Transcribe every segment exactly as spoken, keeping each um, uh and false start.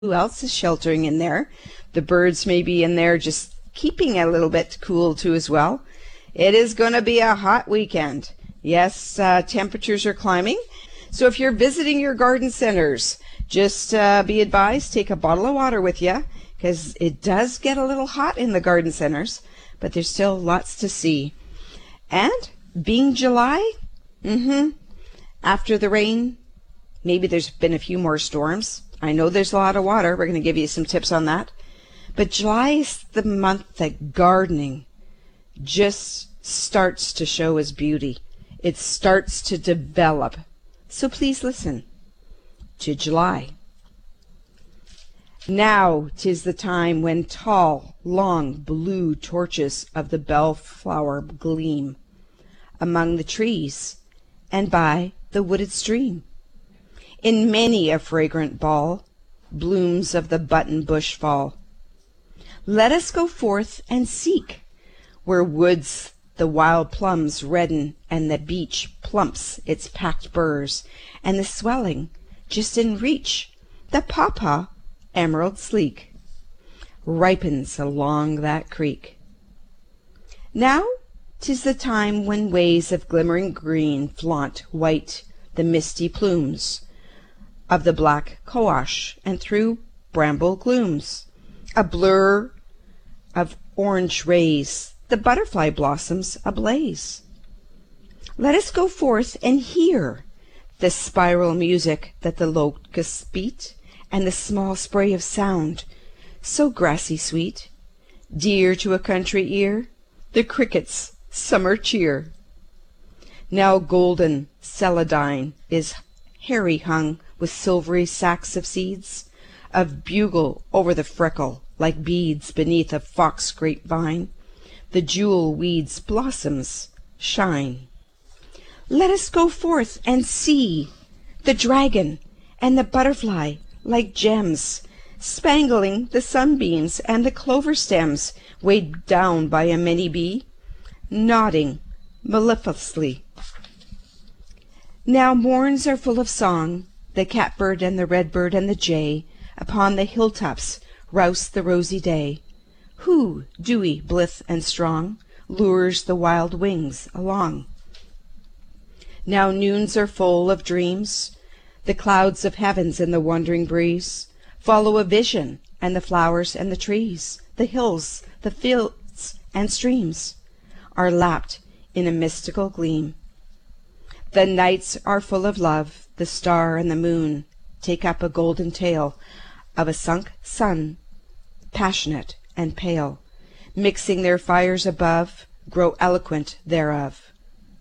Who else is sheltering in there? The birds may be in there just keeping a little bit cool too as well. It is going to be a hot weekend. Yes, uh, temperatures are climbing. So if you're visiting your garden centers, just uh, be advised, take a bottle of water with you, because it does get a little hot in the garden centers, but there's still lots to see. And being July, mm-hmm, after the rain, maybe there's been a few more storms. I know there's a lot of water. We're going to give you some tips on that. But July is the month that gardening just starts to show its beauty. It starts to develop. So please listen to July. Now 'tis the time when tall, long, blue torches of the bellflower gleam among the trees and by the wooded stream. In many a fragrant ball, blooms of the button bush fall. Let us go forth and seek, where woods the wild plums redden, and the beech plumps its packed burrs, and the swelling, just in reach, the pawpaw, emerald sleek, ripens along that creek. Now 'tis the time when ways of glimmering green flaunt white the misty plumes of the black cohosh, and through bramble glooms, a blur of orange rays, the butterfly blossoms ablaze. Let us go forth and hear the spiral music that the locusts beat, and the small spray of sound, so grassy sweet, dear to a country ear, the cricket's summer cheer. Now golden celandine is hairy hung with silvery sacks of seeds, of bugle over the freckle, like beads beneath a fox grapevine, the jewel weed's blossoms shine. Let us go forth and see the dragon and the butterfly like gems, spangling the sunbeams and the clover stems, weighed down by a many bee, nodding mellifluously. Now morns are full of song, the catbird and the redbird and the jay upon the hilltops rouse the rosy day. Who, dewy, blithe, and strong, lures the wild wings along? Now noons are full of dreams, the clouds of heavens and the wandering breeze follow a vision, and the flowers and the trees, the hills, the fields, and streams are lapped in a mystical gleam. The nights are full of love, the star and the moon take up a golden tale of a sunk sun, passionate and pale, mixing their fires above, grow eloquent thereof.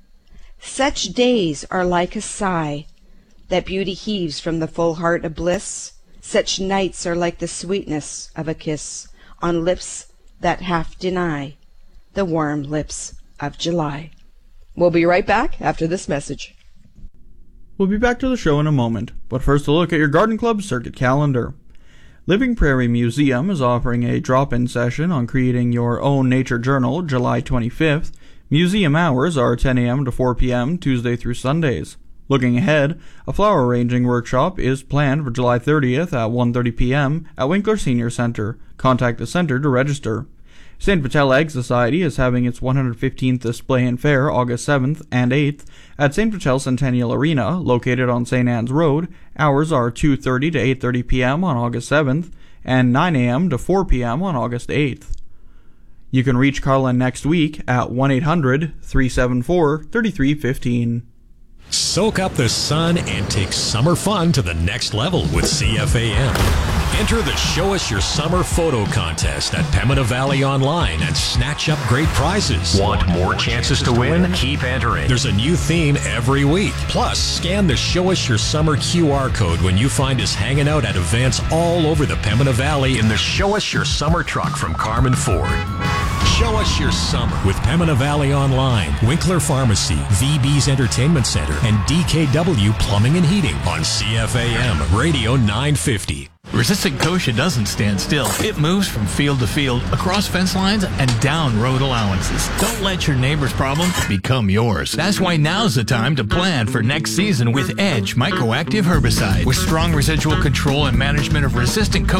Such days are like a sigh that beauty heaves from the full heart of bliss. Such nights are like the sweetness of a kiss on lips that half deny the warm lips of July. We'll be right back after this message. We'll be back to the show in a moment, but first a look at your Garden Club circuit calendar. Living Prairie Museum is offering a drop-in session on creating your own nature journal July twenty-fifth. Museum hours are ten a.m. to four p.m. Tuesday through Sundays. Looking ahead, a flower arranging workshop is planned for July thirtieth at one thirty p.m. at Winkler Senior Center. Contact the center to register. Saint Vital Egg Society is having its one hundred fifteenth Display and Fair August seventh and eighth at Saint Vital Centennial Arena, located on Saint Anne's Road. Hours are two thirty to eight thirty p.m. on August seventh and nine a.m. to four p.m. on August eighth. You can reach Carlin next week at one eight hundred, three seven four, three three one five. Soak up the sun and take summer fun to the next level with C F A M. Enter the Show Us Your Summer photo contest at Pembina Valley Online and snatch up great prizes. Want more chances to win? Keep entering. There's a new theme every week. Plus, scan the Show Us Your Summer Q R code when you find us hanging out at events all over the Pembina Valley in the Show Us Your Summer truck from Carmen Ford. Show Us Your Summer with Pembina Valley Online, Winkler Pharmacy, V B's Entertainment Center, and D K W Plumbing and Heating on C F A M Radio nine fifty. Resistant Kochia doesn't stand still. It moves from field to field, across fence lines, and down road allowances. Don't let your neighbor's problem become yours. That's why now's the time to plan for next season with Edge Mycoactive Herbicide. With strong residual control and management of resistant Kochia,